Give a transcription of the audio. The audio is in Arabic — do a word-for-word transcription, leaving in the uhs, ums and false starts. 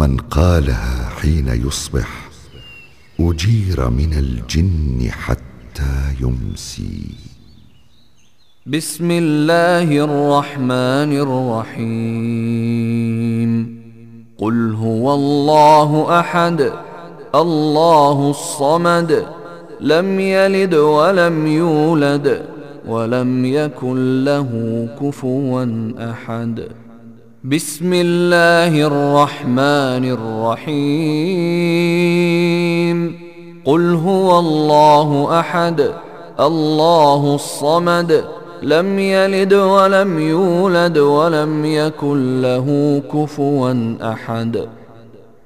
من قالها حين يصبح أجير من الجن حتى يمسي. بسم الله الرحمن الرحيم. قل هو الله أحد الله الصمد لم يلد ولم يولد ولم يكن له كفوا أحد. بسم الله الرحمن الرحيم. قل هو الله أحد الله الصمد لم يلد ولم يولد ولم يكن له كفوا أحد.